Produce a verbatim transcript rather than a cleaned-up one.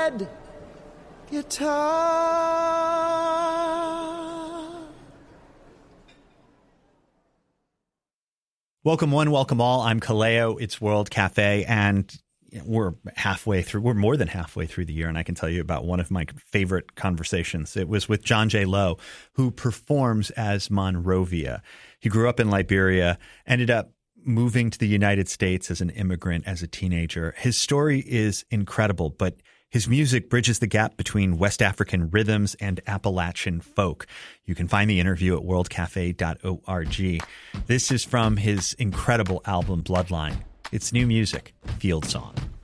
red guitar. Welcome one, welcome all. I'm Kaleo. It's World Cafe, and we're halfway through. We're more than halfway through the year, and I can tell you about one of my favorite conversations. It was with John J. Lowe, who performs as Monrovia. He grew up in Liberia, ended up moving to the United States as an immigrant as a teenager. His story is incredible, but his music bridges the gap between West African rhythms and Appalachian folk. You can find the interview at world cafe dot org. This is from his incredible album, Bloodline. It's new music, Field Song.